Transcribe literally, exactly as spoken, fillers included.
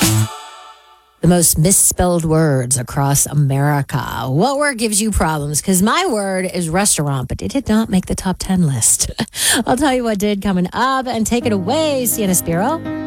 The most misspelled words across America. What word gives you problems? Because my word is restaurant, but it did not make the top ten list. I'll tell you what did coming up, and take it away, Sienna Spiro.